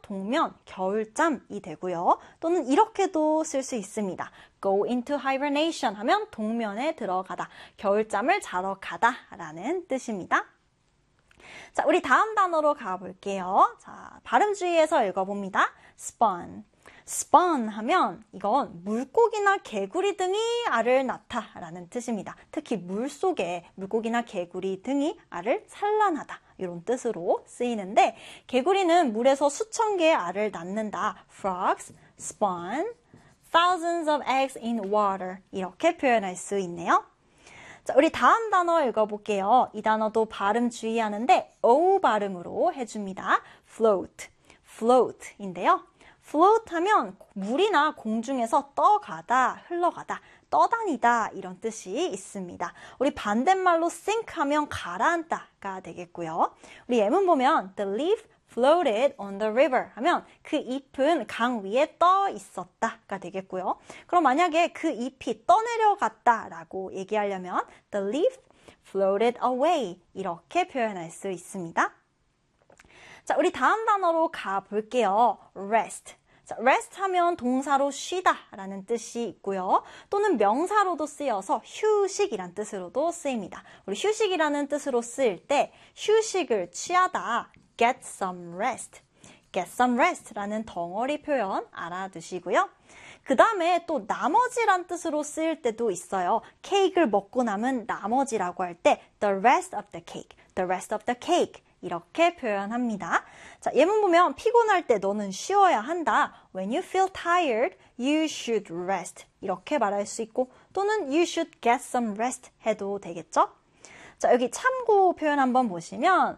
동면, 겨울잠이 되고요. 또는 이렇게도 쓸 수 있습니다. go into hibernation 하면 동면에 들어가다, 겨울잠을 자러 가다 라는 뜻입니다. 자, 우리 다음 단어로 가볼게요. 자, 발음 주의해서 읽어봅니다. spawn. spawn 하면 이건 물고기나 개구리 등이 알을 낳다라는 뜻입니다. 특히 물속에 물고기나 개구리 등이 알을 산란하다 이런 뜻으로 쓰이는데 개구리는 물에서 수천 개의 알을 낳는다. frogs spawn thousands of eggs in water 이렇게 표현할 수 있네요. 자, 우리 다음 단어 읽어볼게요. 이 단어도 발음 주의하는데 O 발음으로 해줍니다. float, float인데요. float 하면 물이나 공중에서 떠가다, 흘러가다, 떠다니다 이런 뜻이 있습니다. 우리 반대말로 sink 하면 가라앉다가 되겠고요. 우리 예문 보면 the leaf floated on the river 하면 그 잎은 강 위에 떠 있었다가 되겠고요. 그럼 만약에 그 잎이 떠내려갔다라고 얘기하려면 the leaf floated away 이렇게 표현할 수 있습니다. 자, 우리 다음 단어로 가볼게요. rest. 자, rest 하면 동사로 쉬다 라는 뜻이 있고요. 또는 명사로도 쓰여서 휴식이란 뜻으로도 쓰입니다. 우리 휴식이라는 뜻으로 쓰일 때 휴식을 취하다 get some rest. get some rest 라는 덩어리 표현 알아두시고요. 그 다음에 또 나머지란 뜻으로 쓰일 때도 있어요. 케이크를 먹고 남은 나머지라고 할 때 the rest of the cake, the rest of the cake 이렇게 표현합니다. 자, 예문 보면 피곤할 때 너는 쉬어야 한다. When you feel tired, you should rest. 이렇게 말할 수 있고 또는 you should get some rest 해도 되겠죠? 자, 여기 참고 표현 한번 보시면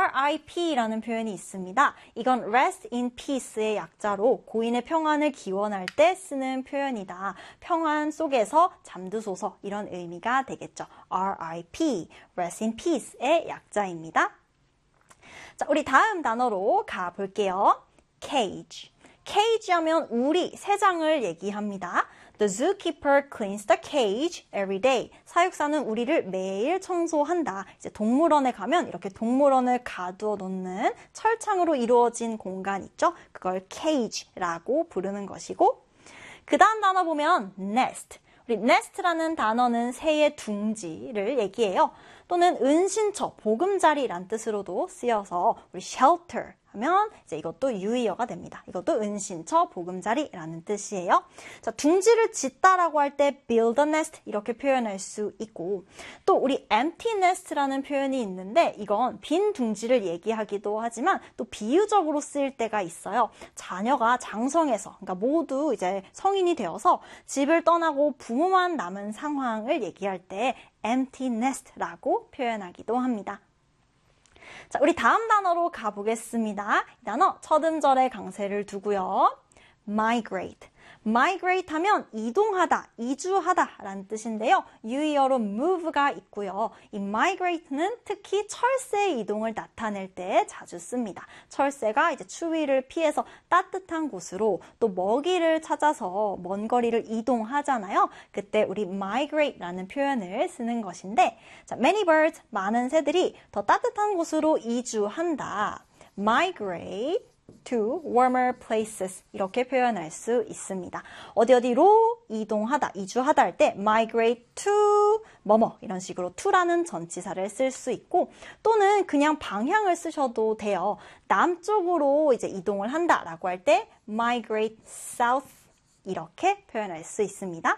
RIP라는 표현이 있습니다. 이건 rest in peace의 약자로 고인의 평안을 기원할 때 쓰는 표현이다. 평안 속에서 잠드소서 이런 의미가 되겠죠. RIP, rest in peace의 약자입니다. 자, 우리 다음 단어로 가볼게요. cage. cage 하면 우리, 새장을 얘기합니다. The zookeeper cleans the cage every day. 사육사는 우리를 매일 청소한다. 이제 동물원에 가면 이렇게 동물원을 가두어 놓는 철창으로 이루어진 공간 있죠? 그걸 cage라고 부르는 것이고 그 다음 단어 보면 nest. 우리 nest라는 단어는 새의 둥지를 얘기해요. 또는 은신처, 보금자리란 뜻으로도 쓰여서 우리 shelter 하면 이제 이것도 유의어가 됩니다. 이것도 은신처, 보금자리라는 뜻이에요. 자, 둥지를 짓다라고 할 때 build a nest 이렇게 표현할 수 있고 또 우리 empty nest라는 표현이 있는데 이건 빈 둥지를 얘기하기도 하지만 또 비유적으로 쓰일 때가 있어요. 자녀가 장성해서 그러니까 모두 이제 성인이 되어서 집을 떠나고 부모만 남은 상황을 얘기할 때 empty nest라고 표현하기도 합니다. 자, 우리 다음 단어로 가보겠습니다. 이 단어 첫 음절에 강세를 두고요. migrate. migrate 하면 이동하다, 이주하다 라는 뜻인데요. 유의어로 move가 있고요. 이 migrate는 특히 철새의 이동을 나타낼 때 자주 씁니다. 철새가 이제 추위를 피해서 따뜻한 곳으로 또 먹이를 찾아서 먼 거리를 이동하잖아요. 그때 우리 migrate라는 표현을 쓰는 것인데 자, many birds, 많은 새들이 더 따뜻한 곳으로 이주한다. migrate to warmer places 이렇게 표현할 수 있습니다. 어디로 이동하다, 이주하다 할 때 migrate to 뭐뭐 이런 식으로 to라는 전치사를 쓸 수 있고 또는 그냥 방향을 쓰셔도 돼요. 남쪽으로 이제 이동을 한다라고 할 때 migrate south 이렇게 표현할 수 있습니다.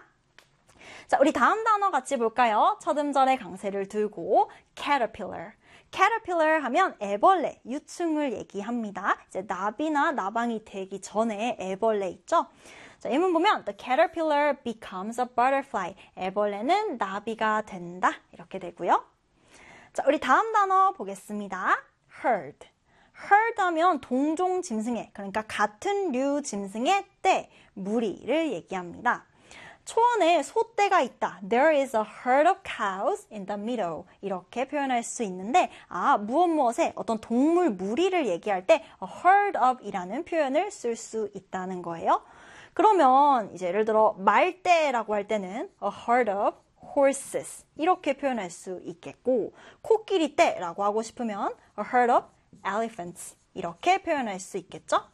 자, 우리 다음 단어 같이 볼까요? 첫 음절에 강세를 두고 caterpillar. caterpillar 하면 애벌레, 유충을 얘기합니다. 이제 나비나 나방이 되기 전에 애벌레 있죠? 자, 예문 보면 the caterpillar becomes a butterfly. 애벌레는 나비가 된다. 이렇게 되고요. 자, 우리 다음 단어 보겠습니다. herd. herd 하면 동종 짐승의, 그러니까 같은 류 짐승의 떼, 무리를 얘기합니다. 초원에 소떼가 있다. There is a herd of cows in the meadow. 이렇게 표현할 수 있는데 무엇에 어떤 동물 무리를 얘기할 때 a herd of 이라는 표현을 쓸 수 있다는 거예요. 그러면 이제 예를 들어 말떼라고 할 때는 a herd of horses 이렇게 표현할 수 있겠고 코끼리 떼라고 하고 싶으면 a herd of elephants 이렇게 표현할 수 있겠죠.